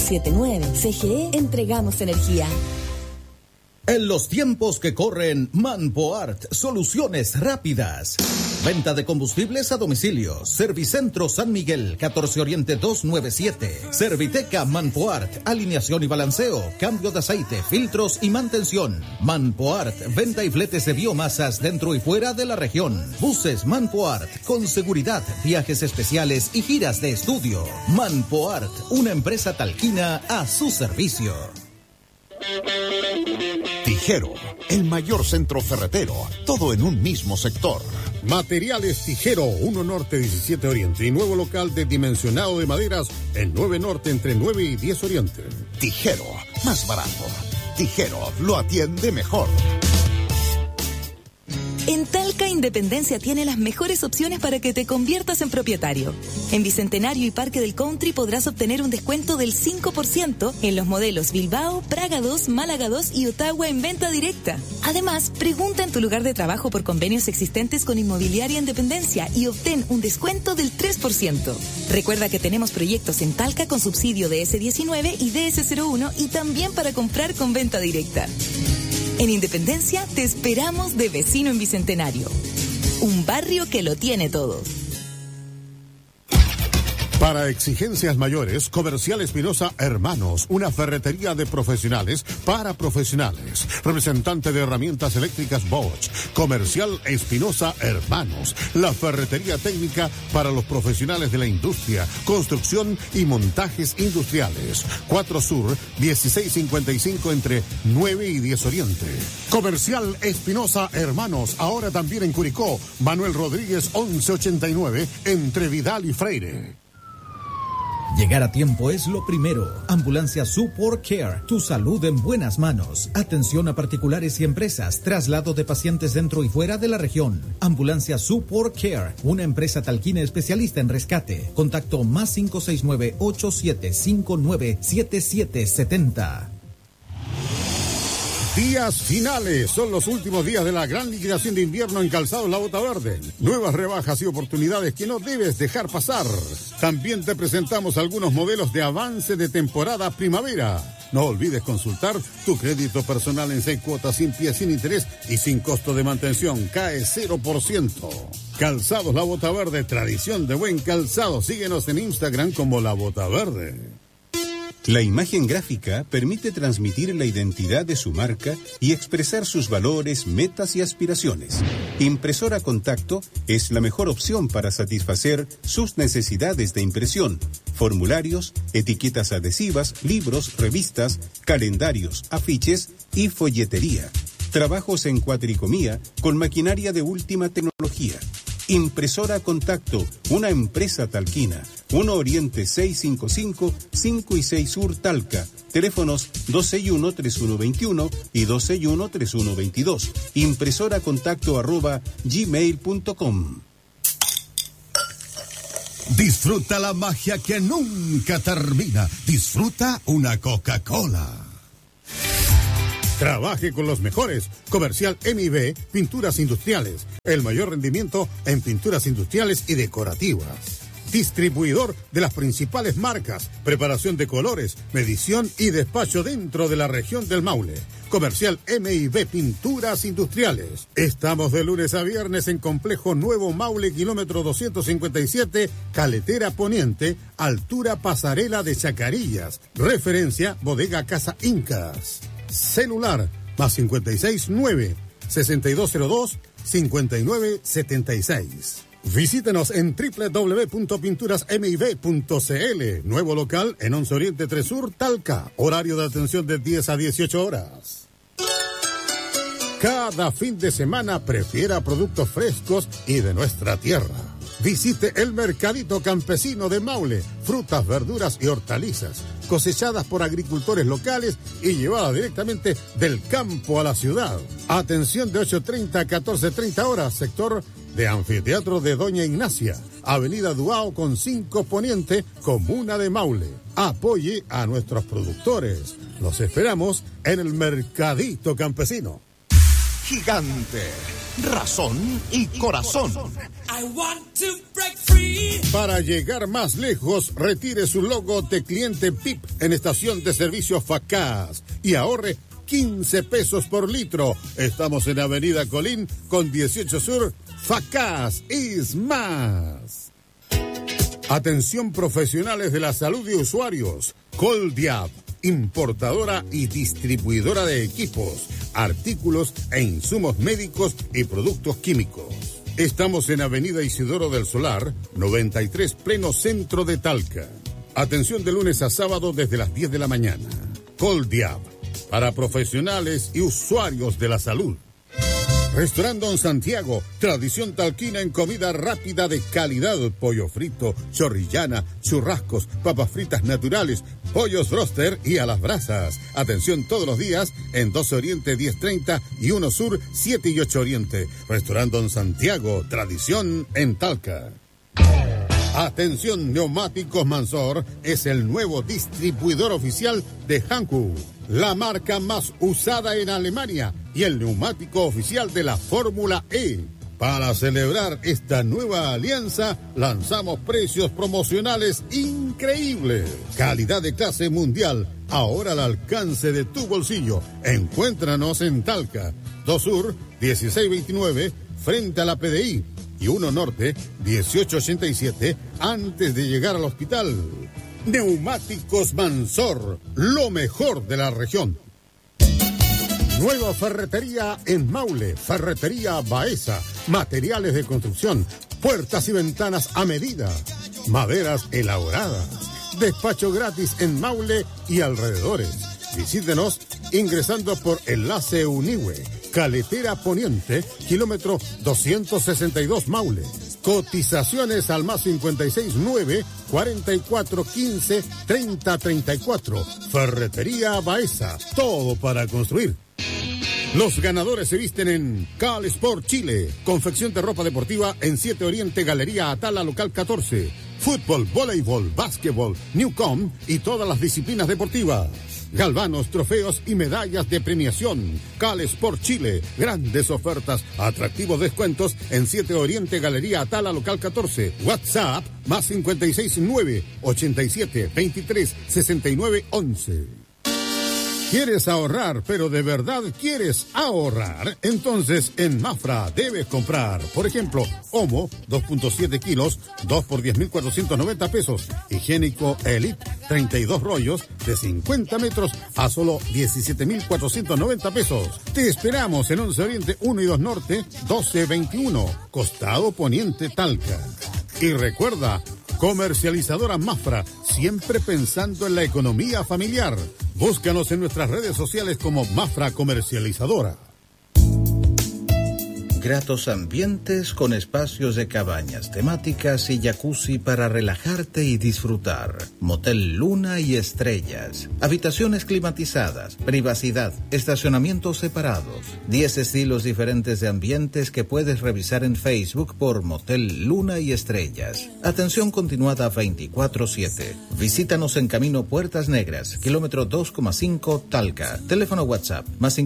879. CGE, entregamos energía. En los tiempos que corren, Manpoart, soluciones rápidas. Venta de combustibles a domicilio. Servicentro San Miguel, 14 Oriente 297. Serviteca Manpoart, alineación y balanceo, cambio de aceite, filtros y mantención. Manpoart, venta y fletes de biomasas dentro y fuera de la región. Buses Manpoart, con seguridad, viajes especiales y giras de estudio. Manpoart, una empresa talquina a su servicio. Tijero, el mayor centro ferretero, todo en un mismo sector. Materiales Tijero, 1 Norte 17 Oriente y nuevo local de dimensionado de maderas en 9 Norte entre 9 y 10 Oriente. Tijero, más barato. Tijero, lo atiende mejor. En Talca Independencia tiene las mejores opciones para que te conviertas en propietario. En Bicentenario y Parque del Country podrás obtener un descuento del 5% en los modelos Bilbao, Praga 2, Málaga 2 y Ottawa en venta directa. Además, pregunta en tu lugar de trabajo por convenios existentes con Inmobiliaria Independencia y obtén un descuento del 3%. Recuerda que tenemos proyectos en Talca con subsidio de DS19 y DS01 y también para comprar con venta directa. En Independencia te esperamos de vecino en Bicentenario. Un barrio que lo tiene todo. Para exigencias mayores, Comercial Espinosa Hermanos, una ferretería de profesionales para profesionales. Representante de herramientas eléctricas Bosch. Comercial Espinosa Hermanos, la ferretería técnica para los profesionales de la industria, construcción y montajes industriales. 4 Sur, 1655 entre 9 y 10 Oriente. Comercial Espinosa Hermanos, ahora también en Curicó. Manuel Rodríguez 1189 entre Vidal y Freire. Llegar a tiempo es lo primero. Ambulancia Support Care, tu salud en buenas manos. Atención a particulares y empresas, traslado de pacientes dentro y fuera de la región. Ambulancia Support Care, una empresa talquina especialista en rescate. Contacto más 569-8759-7770. Días finales, son los últimos días de la gran liquidación de invierno en Calzados La Bota Verde. Nuevas rebajas y oportunidades que no debes dejar pasar. También te presentamos algunos modelos de avance de temporada primavera. No olvides consultar tu crédito personal en 6 cuotas sin pie, sin interés y sin costo de mantención. Cae 0%. Calzados La Bota Verde, tradición de buen calzado. Síguenos en Instagram como La Bota Verde. La imagen gráfica permite transmitir la identidad de su marca y expresar sus valores, metas y aspiraciones. Impresora Contacto es la mejor opción para satisfacer sus necesidades de impresión, formularios, etiquetas adhesivas, libros, revistas, calendarios, afiches y folletería. Trabajos en cuatricomía con maquinaria de última tecnología. Impresora Contacto, una empresa talquina. 1 Oriente 655, 5 y 6 Sur Talca. Teléfonos 261-3121 y 261-3122. impresoracontacto@gmail.com. Disfruta la magia que nunca termina. Disfruta una Coca-Cola. Trabaje con los mejores. Comercial MIB, Pinturas Industriales. El mayor rendimiento en pinturas industriales y decorativas. Distribuidor de las principales marcas. Preparación de colores, medición y despacho dentro de la región del Maule. Comercial MIB Pinturas Industriales. Estamos de lunes a viernes en Complejo Nuevo Maule, kilómetro 257, Caletera Poniente, altura Pasarela de Chacarillas. Referencia Bodega Casa Incas. Celular más 569-6202-5976. Visítenos en www.pinturasmib.cl. Nuevo local en 11 Oriente 3 Sur, Talca. Horario de atención de 10 a 18 horas. Cada fin de semana prefiera productos frescos y de nuestra tierra. Visite el Mercadito Campesino de Maule. Frutas, verduras y hortalizas cosechadas por agricultores locales y llevadas directamente del campo a la ciudad. Atención de 8:30 a 14:30 horas, sector de Anfiteatro de Doña Ignacia, Avenida Duao con 5 Poniente, Comuna de Maule. Apoye a nuestros productores. Los esperamos en el Mercadito Campesino. gigante, razón y corazón. Para llegar más lejos, retire su logo de cliente PIP en estación de servicio Facaz y ahorre 15 pesos por litro. Estamos en Avenida Colín con 18 Sur. Facaz is más. Atención profesionales de la salud y usuarios. Coldiab, importadora y distribuidora de equipos, artículos e insumos médicos y productos químicos. Estamos en Avenida Isidoro del Solar, 93, pleno centro de Talca. Atención de lunes a sábado desde las 10 de la mañana. Coldiab, para profesionales y usuarios de la salud. Restaurante Don Santiago, tradición talquina en comida rápida de calidad, pollo frito, chorrillana, churrascos, papas fritas naturales, pollos broster y a las brasas. Atención todos los días en 12 Oriente 1030 y 1 Sur 7 y 8 Oriente. Restaurante Don Santiago, tradición en Talca. Atención, Neumáticos Mansor es el nuevo distribuidor oficial de Hankook, la marca más usada en Alemania y el neumático oficial de la Fórmula E. Para celebrar esta nueva alianza, lanzamos precios promocionales increíbles. Calidad de clase mundial, ahora al alcance de tu bolsillo. Encuéntranos en Talca, 2 Sur, 1629, frente a la PDI. Y 1 Norte, 1887, antes de llegar al hospital. Neumáticos Mansor, lo mejor de la región. Nueva ferretería en Maule, Ferretería Baeza, materiales de construcción, puertas y ventanas a medida, maderas elaboradas, despacho gratis en Maule y alrededores. Visítenos ingresando por Enlace Unihue, Caletera Poniente, kilómetro 262 Maule. Cotizaciones al más 569 4415 3034. Ferretería Baeza, todo para construir. Los ganadores se visten en Cal Sport Chile, confección de ropa deportiva en 7 Oriente, Galería Atala, local 14. Fútbol, voleibol, básquetbol, Newcom y todas las disciplinas deportivas. Galvanos, trofeos y medallas de premiación. Cal Sport Chile, grandes ofertas, atractivos descuentos en 7 Oriente, Galería Atala, local 14. WhatsApp, más 569 87 23 69 11. ¿Quieres ahorrar, pero de verdad quieres ahorrar? Entonces en Mafra debes comprar, por ejemplo, Omo, 2.7 kilos, 2 por 10.490 pesos. Higiénico Elite, 32 rollos de 50 metros a solo 17.490 pesos. Te esperamos en 11 Oriente 1 y 2 Norte, 1221, Costado Poniente Talca. Y recuerda, comercializadora Mafra, siempre pensando en la economía familiar. Búscanos en nuestras redes sociales como Mafra Comercializadora. Gratos ambientes con espacios de cabañas temáticas y jacuzzi para relajarte y disfrutar. Motel Luna y Estrellas. Habitaciones climatizadas, privacidad, estacionamientos separados. 10 estilos diferentes de ambientes que puedes revisar en Facebook por Motel Luna y Estrellas. Atención continuada 24/7. Visítanos en Camino Puertas Negras, kilómetro 2,5 Talca. Teléfono WhatsApp, más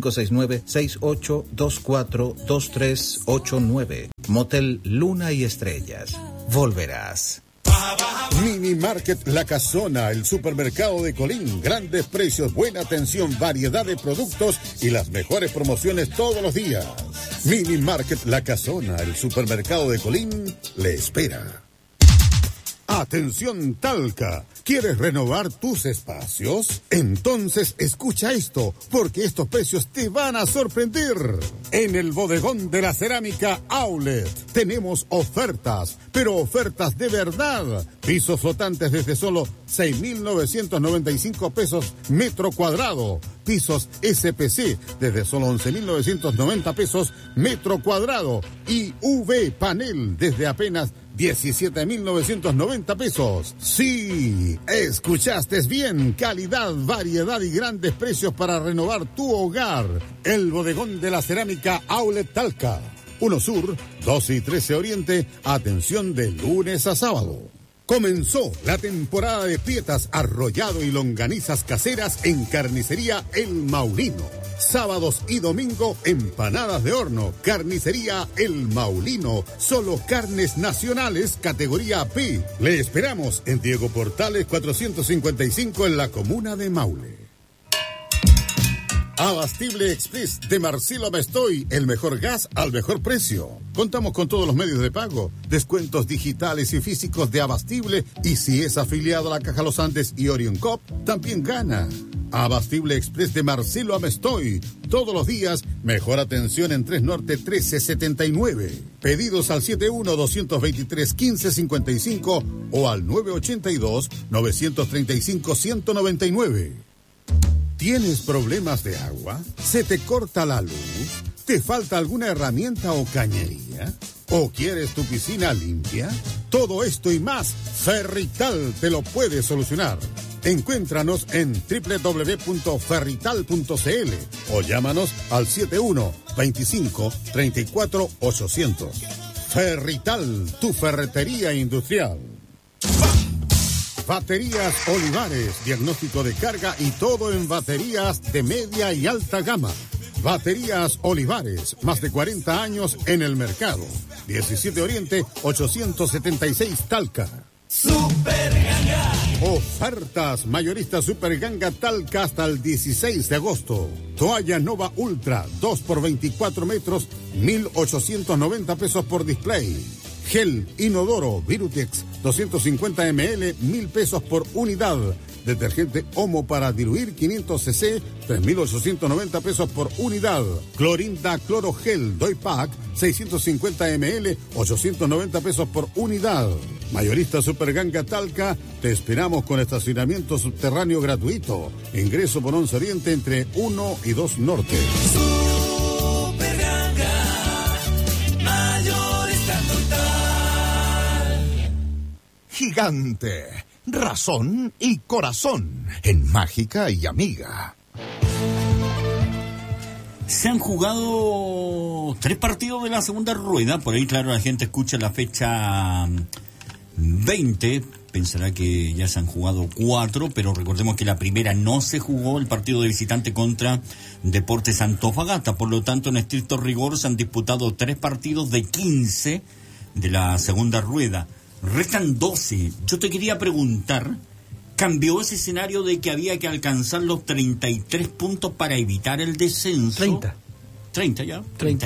569-6824-2389. Motel Luna y Estrellas. Volverás. Mini Market La Casona, el supermercado de Colín. Grandes precios, buena atención, variedad de productos y las mejores promociones todos los días. Mini Market La Casona, el supermercado de Colín, le espera. Atención Talca, ¿quieres renovar tus espacios? Entonces escucha esto, porque estos precios te van a sorprender. En el bodegón de la cerámica Outlet tenemos ofertas, pero ofertas de verdad. Pisos flotantes desde solo 6.995 pesos metro cuadrado. Pisos SPC desde solo 11.990 pesos metro cuadrado. Y UV panel desde apenas 17.990 pesos. Sí, escuchaste bien. Calidad, variedad y grandes precios para renovar tu hogar. El bodegón de la cerámica Outlet Talca. 1 Sur, 12 y 13 Oriente. Atención de lunes a sábado. Comenzó la temporada de prietas, arrollado y longanizas caseras en Carnicería El Maurino. Sábados y domingo, empanadas de horno. Carnicería El Maulino. Solo carnes nacionales, categoría P. Le esperamos en Diego Portales 455 en la comuna de Maule. Abastible Express de Marcelo Mestoy, el mejor gas al mejor precio. Contamos con todos los medios de pago, descuentos digitales y físicos de Abastible, y si es afiliado a la Caja Los Andes y Orion Cop, también gana. Abastible Express de Marcelo Amestoy, todos los días, mejor atención en 3 Norte 1379. Pedidos al 71-223-1555 o al 982-935-199. ¿Tienes problemas de agua? ¿Se te corta la luz? ¿Te falta alguna herramienta o cañería? ¿O quieres tu piscina limpia? Todo esto y más, Ferrital te lo puede solucionar. Encuéntranos en www.ferrital.cl o llámanos al 71-25-34-800. Ferrital, tu ferretería industrial. Baterías Olivares, diagnóstico de carga y todo en baterías de media y alta gama. Baterías Olivares, más de 40 años en el mercado. 17 Oriente, 876 Talca. Super Ganga. Ofertas mayorista Super Ganga Talca hasta el 16 de agosto. Toalla Nova Ultra, 2 por 24 metros, 1,890 pesos por display. Gel Inodoro Virutex 250 ml, 1,000 pesos por unidad. Detergente Omo para diluir 500 cc, 3,890 pesos por unidad. Clorinda Cloro Gel Doy Pack 650 ml, 890 pesos por unidad. Mayorista Super Ganga Talca, te esperamos con estacionamiento subterráneo gratuito. Ingreso por 11 Oriente entre 1 y 2 Norte. Super Ganga, mayorista total. Gigante, razón y corazón en Mágica y Amiga. Se han jugado 3 partidos de la segunda rueda. Por ahí, claro, la gente escucha la fecha 20. Pensará que ya se han jugado 4, pero recordemos que la primera no se jugó, el partido de visitante contra Deportes Antofagasta. Por lo tanto, en estricto rigor, se han disputado 3 partidos de 15 de la segunda rueda. Restan 12. Yo te quería preguntar, ¿cambió ese escenario de que había que alcanzar los 33 puntos para evitar el descenso? 30 ya.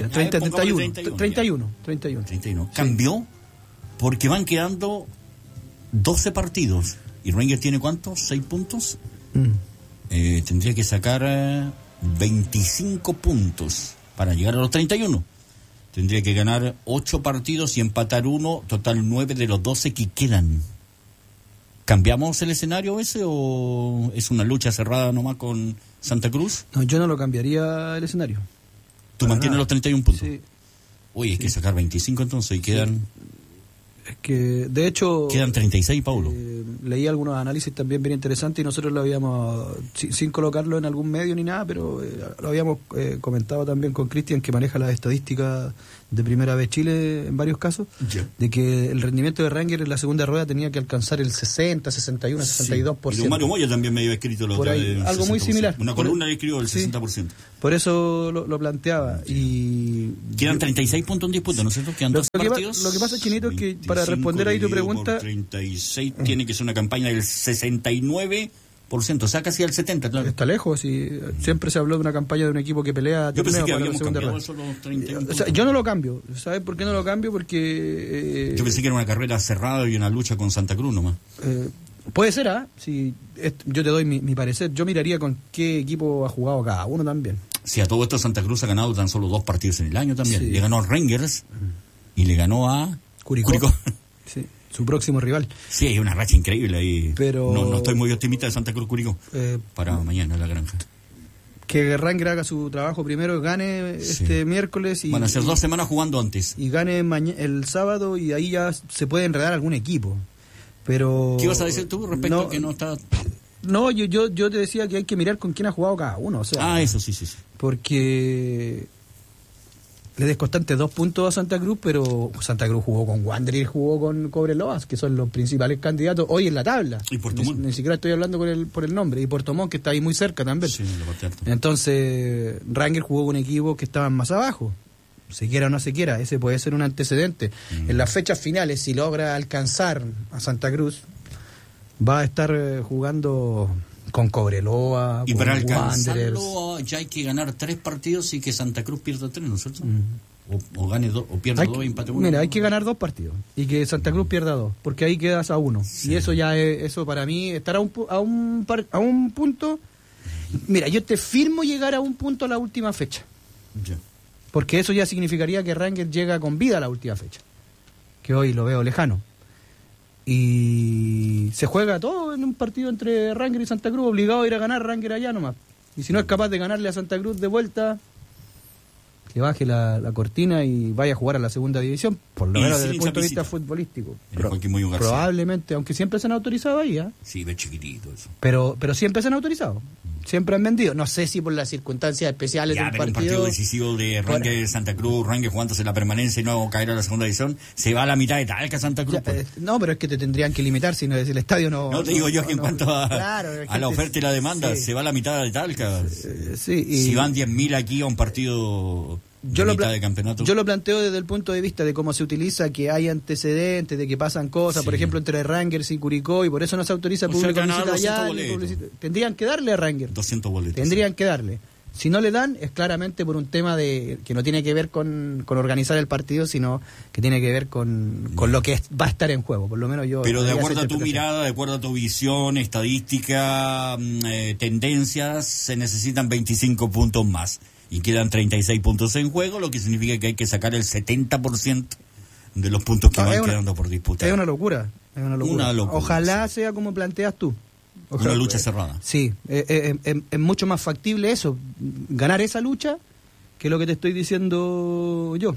31. ¿Cambió? Porque van quedando 12 partidos. ¿Y Rangers tiene cuántos? 6 puntos. Tendría que sacar 25 puntos para llegar a los 31. Tendría que ganar 8 partidos y empatar 1, total 9 de los 12 que quedan. ¿Cambiamos el escenario ese o es una lucha cerrada nomás con Santa Cruz? No, yo no lo cambiaría el escenario. ¿Tú mantienes los 31 puntos? Sí. Uy, hay que sacar 25 entonces y quedan... Es que, de hecho... Quedan 36, Paulo. Leí algunos análisis también bien interesantes y nosotros lo habíamos, sin colocarlo en algún medio ni nada, pero lo habíamos comentado también con Cristian, que maneja las estadísticas de Primera Vez Chile en varios casos, de que el rendimiento de Rangers en la segunda rueda tenía que alcanzar el 60, 61, 62%. Y don Mario Moya también me había escrito lo por ahí, algo 60%. Muy similar. Una columna le escribió el 60%. Por eso lo planteaba. Y quedan 36 puntos en disputa, ¿no es cierto? Quedan 12 partidos. Lo que pasa, Chinito, es que para responder ahí tu pregunta... 36 tiene que ser una campaña del 69%, o sea, casi al 70%, claro. Está lejos, y siempre se habló de una campaña de un equipo que pelea. Yo pensé que habíamos cambiado eso los 31 o sea, yo no lo cambio. ¿Sabes por qué no lo cambio? Porque... yo pensé que era una carrera cerrada y una lucha con Santa Cruz nomás. Puede ser, si yo te doy mi parecer. Yo miraría con qué equipo ha jugado cada uno también. Sí, a todo esto Santa Cruz ha ganado tan solo 2 partidos en el año también. Sí. Le ganó a Rangers y le ganó a Curicó. Sí, su próximo rival. Sí, hay una racha increíble ahí. Pero no estoy muy optimista de Santa Cruz Curicó para mañana en la granja. Que Rangers haga su trabajo primero, gane este miércoles. Van a ser 2 semanas jugando antes. Y gane el sábado, y ahí ya se puede enredar algún equipo. Pero... ¿Qué ibas a decir tú respecto a que no está...? No, yo te decía que hay que mirar con quién ha jugado cada uno. O sea, eso sí. Porque le descontaste 2 puntos a Santa Cruz, pero Santa Cruz jugó con Wanderers y jugó con Cobreloas, que son los principales candidatos hoy en la tabla. Y Puerto Montt. Ni siquiera estoy hablando por el nombre. Y Puerto Montt, que está ahí muy cerca también. Sí, lo pateé harto. Entonces, Rangers jugó con equipos que estaban más abajo. Se quiera o no se quiera, ese puede ser un antecedente. En las fechas finales, si logra alcanzar a Santa Cruz, va a estar jugando con Cobreloa, Y con para Wanderers. alcanzarlo ya hay que ganar 3 partidos y que Santa Cruz pierda 3, ¿no es cierto? O gane 2, o pierda 2 y empate 1. Mira, hay que ganar 2 partidos y que Santa Cruz pierda 2, porque ahí quedas a 1. Sí. Y eso ya es, eso para mí, estar a un punto. Mira, yo te firmo llegar a 1 punto a la última fecha, Ya. porque eso ya significaría que Rangers llega con vida a la última fecha, que hoy lo veo lejano. Y se juega todo en un partido entre Rangers y Santa Cruz, obligado a ir a ganar Rangers allá nomás. Y si no es capaz de ganarle a Santa Cruz de vuelta, que baje la cortina y vaya a jugar a la segunda división, por lo Y menos sin desde el punto de visita. vista futbolístico. En el Joaquín Muñoz García. Probablemente, aunque siempre se han autorizado ahí, ¿eh? Sí, ve chiquitito eso. pero siempre se han autorizado, siempre han vendido. No sé si por las circunstancias especiales Ya, del pero un partido decisivo de Rangers Santa Cruz, Rangers jugándose la permanencia y no caer a la segunda división, se va a la mitad de Talca Santa Cruz. Ya, no, pero es que te tendrían que limitar, si no es el estadio no... No te digo yo que en cuanto a, claro, a la oferta y la demanda, sí. se va a la mitad de Talca. Sí, y Si van 10.000 aquí a un partido de mitad de campeonato. Yo lo planteo desde el punto de vista de cómo se utiliza, que hay antecedentes, de que pasan cosas, Sí. por ejemplo, entre Rangers y Curicó, y por eso no se autoriza O sea, público ganar visita 200 allá. ni boletos. Tendrían que darle a Rangers. 200 boletos. Tendrían que darle. Si no le dan, es claramente por un tema de que no tiene que ver con organizar el partido, sino que tiene que ver con lo que va a estar en juego. Por lo menos yo... Pero de haría acuerdo esa a tu interpretación. mirada, de acuerdo a tu visión, estadística, tendencias, se necesitan 25 puntos más. Y quedan 36 puntos en juego, lo que significa que hay que sacar el 70% de los puntos que van quedando por disputar. Es una locura. Una locura, Ojalá sea como planteas tú. Ojalá, Una lucha cerrada. Sí, es mucho más factible eso, ganar esa lucha, que lo que te estoy diciendo yo.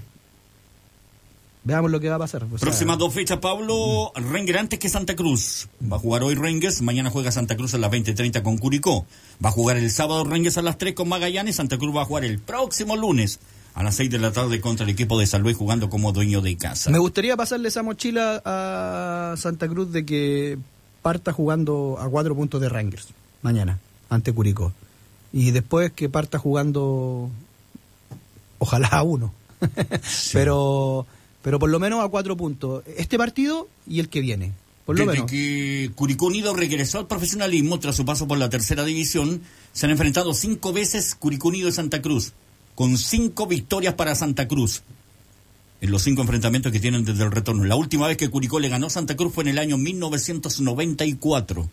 Veamos lo que va a pasar. O sea, Próximas 2 fechas, Pablo. Rangers antes que Santa Cruz. Va a jugar hoy Rangers, mañana juega Santa Cruz a las 20:30 con Curicó. Va a jugar el sábado Rangers a las 3 con Magallanes. Santa Cruz va a jugar el próximo lunes a las 6 de la tarde contra el equipo de San Luis, jugando como dueño de casa. Me gustaría pasarle esa mochila a Santa Cruz de que parta jugando a 4 puntos de Rangers mañana, ante Curicó. Y después que parta jugando, ojalá a 1. Sí. Pero por lo menos a 4 puntos. Este partido y el que viene. Por lo Desde menos. que Curicó Unido regresó al profesionalismo tras su paso por la tercera división, se han enfrentado 5 veces Curicó Unido y Santa Cruz, con 5 victorias para Santa Cruz en los 5 enfrentamientos que tienen desde el retorno. La última vez que Curicó le ganó a Santa Cruz fue en el año 1994.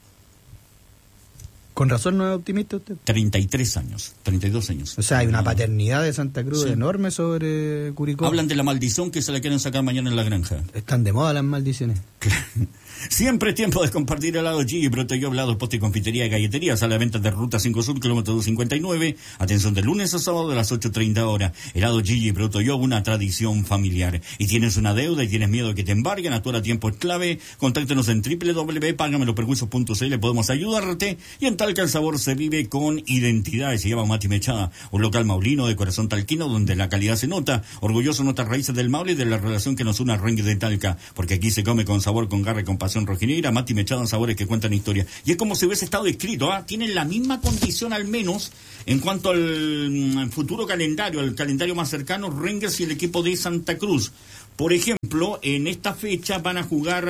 Con razón no es optimista usted. 32 años. O sea, hay una paternidad de Santa Cruz Sí. enorme sobre Curicó. Hablan de la maldición que se la quieren sacar mañana en la granja. Están de moda las maldiciones. Siempre es tiempo de compartir helado G, Brotello, helado, poste y confitería y galletería. Sale a venta de Ruta 5 Sur, kilómetro 259. Atención de lunes a sábado de las 8:30 horas. Helado G, Brotello, una tradición familiar. Y tienes una deuda y tienes miedo de que te embarguen, actuar a tiempo es clave. Contáctenos en www.págameloperjuicios.cl. Podemos ayudarte. Y en Talca el sabor se vive con identidad. Se llama Mati Mechada, un local maulino de corazón talquino donde la calidad se nota. Orgulloso de nuestras raíces del Maule y de la relación que nos une a Rangers de Talca. Porque aquí se come con sabor, con garra y con pasión rojinegra. Mati Mechada, sabores que cuentan historia. Y es como si hubiese estado escrito, ¿ah? Tienen la misma condición al menos en cuanto al futuro calendario, al calendario más cercano, Rangers y el equipo de Santa Cruz. Por ejemplo, en esta fecha van a jugar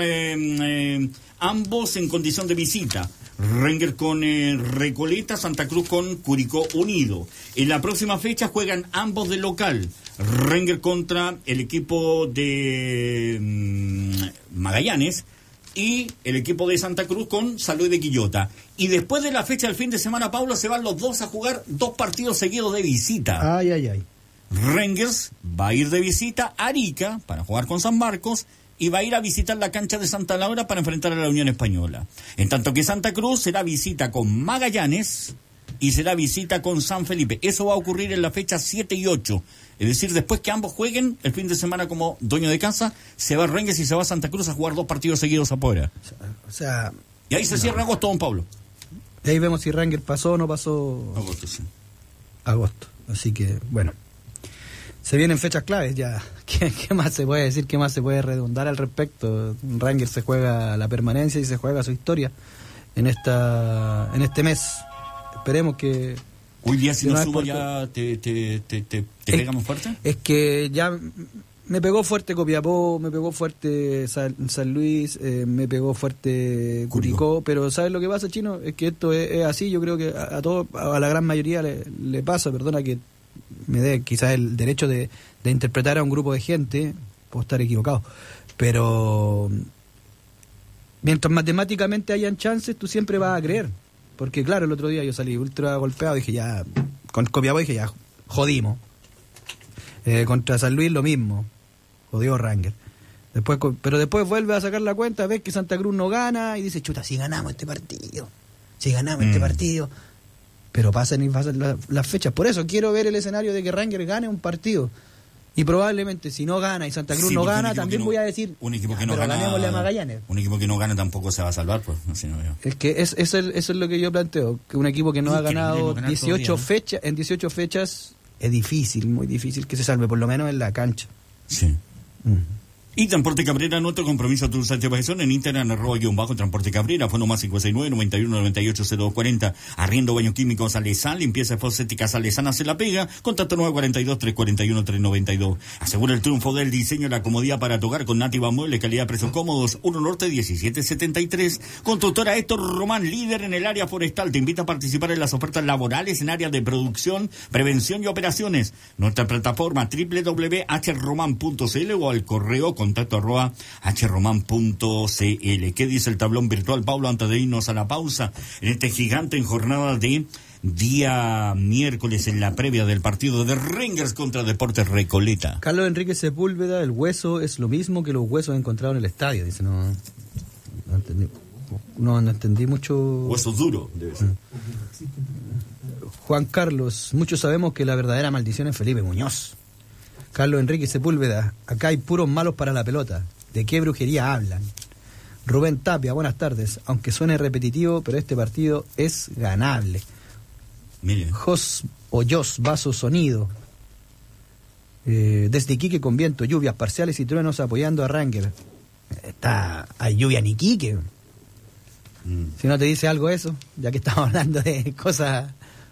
ambos en condición de visita. Rangers con Recoleta, Santa Cruz con Curicó Unido. En la próxima fecha juegan ambos de local. Rangers contra el equipo de Magallanes y el equipo de Santa Cruz con San Luis de Quillota. Y después de la fecha del fin de semana, Pablo, se van los dos a jugar 2 partidos seguidos de visita. Ay, ay, ay. Rangers va a ir de visita a Arica para jugar con San Marcos y va a ir a visitar la cancha de Santa Laura para enfrentar a la Unión Española. En tanto que Santa Cruz será visita con Magallanes y será visita con San Felipe. Eso va a ocurrir en la fecha 7 y 8. Es decir, después que ambos jueguen el fin de semana como dueño de casa, se va Rangers y se va Santa Cruz a jugar 2 partidos seguidos afuera. O sea... Y ahí se cierra agosto, don Pablo. Y ahí vemos si Rangers pasó o no pasó Agosto, sí. agosto. Así que, bueno. Se vienen fechas claves ya. ¿Qué más se puede decir? ¿Qué más se puede redundar al respecto? Rangers se juega la permanencia y se juega su historia en este mes. Esperemos que... Hoy día si no subo ya te pegamos fuerte. Es que ya me pegó fuerte Copiapó, me pegó fuerte San Luis, me pegó fuerte Curicó, pero ¿sabes lo que pasa, Chino? Es que esto es así, yo creo que a la gran mayoría le pasa, perdona que me dé quizás el derecho de interpretar a un grupo de gente, puedo estar equivocado, pero mientras matemáticamente hayan chances, tú siempre vas a creer. Porque claro, el otro día yo salí ultra golpeado, dije ya, con Copiapó dije ya, jodimos. Contra San Luis lo mismo, jodió Rangers. Pero después vuelve a sacar la cuenta, ves que Santa Cruz no gana y dice, chuta, si ganamos este partido. Pero pasan las fechas. Por eso quiero ver el escenario de que Rangers gane un partido. Y probablemente si no gana y Santa Cruz no gana, también voy a decir, un equipo que no pero gana, ganémosle a Magallanes. Un equipo que no gana tampoco se va a salvar, pues. Así no veo. Es que eso es lo que yo planteo, que un equipo que no ha ganado 18 fechas, en 18 fechas es difícil, muy difícil que se salve, por lo menos en la cancha. Sí. Y Transporte Cabrera, nuestro compromiso tu Sánchez Bajezón en Instagram, @Transporte Cabrera, fue nomás 569-9198-0240, arriendo baños químicos Alesán, limpieza fosfética Alesán hace la pega, contacto 942-341-392. Asegura el triunfo del diseño y la comodidad para tu hogar con Nativa Muebles, calidad, precios cómodos, 1 Norte 1773. Constructora Héctor Román, líder en el área forestal, te invita a participar en las ofertas laborales en áreas de producción, prevención y operaciones. Nuestra plataforma www.hromán.cl o al correo contacto @hroman.cl. ¿Qué dice el tablón virtual, Pablo, antes de irnos a la pausa? En este gigante en jornada de día miércoles, en la previa del partido de Rangers contra Deportes Recoleta. Carlos Enrique Sepúlveda, el hueso es lo mismo que los huesos encontrados en el estadio. Dice, no entendí mucho. Hueso duro, debe ser. Juan Carlos, muchos sabemos que la verdadera maldición es Felipe Muñoz. Carlos Enrique Sepúlveda, acá hay puros malos para la pelota. ¿De qué brujería hablan? Rubén Tapia, buenas tardes. Aunque suene repetitivo, pero este partido es ganable. Mire. Jos Vaso Sonido. Desde Iquique con viento, lluvias parciales y truenos apoyando a Rangers. Hay lluvia en Iquique. Si no te dice algo eso, ya que estamos hablando de cosas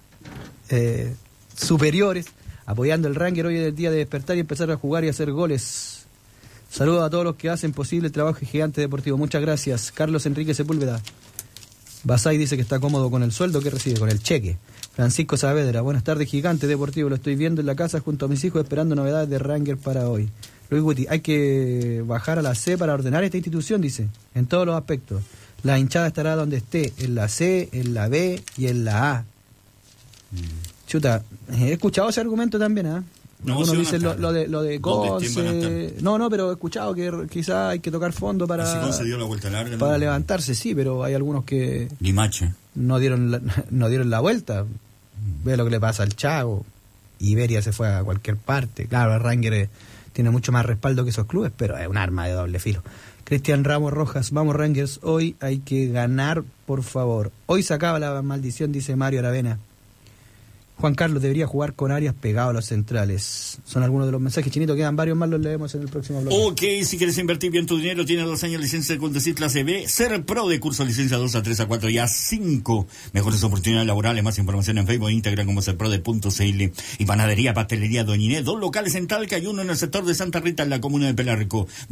superiores. Apoyando el Rangers, hoy es el día de despertar y empezar a jugar y hacer goles. Saludos a todos los que hacen posible el trabajo gigante deportivo. Muchas gracias. Carlos Enrique Sepúlveda. Basay dice que está cómodo con el sueldo que recibe, con el cheque. Francisco Saavedra, buenas tardes, gigante deportivo. Lo estoy viendo en la casa junto a mis hijos esperando novedades de Rangers para hoy. Luis Guti, hay que bajar a la C para ordenar esta institución, dice, en todos los aspectos. La hinchada estará donde esté, en la C, en la B y en la A. Chuta, he escuchado ese argumento también, ¿ah? No, uno dice lo de Conce. No, pero he escuchado que quizás hay que tocar fondo para. Así Conce dio la vuelta larga. Para levantarse, sí, pero hay algunos que. Limache. No dieron la vuelta. Ve lo que le pasa al Chago. Iberia se fue a cualquier parte. Claro, el Rangers tiene mucho más respaldo que esos clubes, pero es un arma de doble filo. Cristian Ramos Rojas, vamos Rangers, hoy hay que ganar, por favor. Hoy se acaba la maldición, dice Mario Aravena. Juan Carlos debería jugar con Arias pegado a los centrales. Son algunos de los mensajes, Chinito, quedan varios más, los leemos en el próximo bloque. Ok, si quieres invertir bien tu dinero, tienes 2 años de licencia de conducir clase B, ser pro de curso licencia 2 a 3 a 4 y a 5. Mejores oportunidades laborales, más información en Facebook e Instagram como serprode.cl. Y panadería, pastelería Doña Inés, 2 locales en Talca y 1 en el sector de Santa Rita en la comuna de Pelarco.